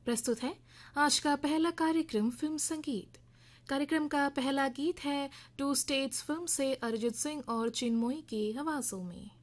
प्रस्तुत है आज का पहला कार्यक्रम फिल्म संगीत। कार्यक्रम का पहला गीत है टू स्टेट्स फिल्म से अरिजीत सिंह और चिन्मयी की आवाजों में।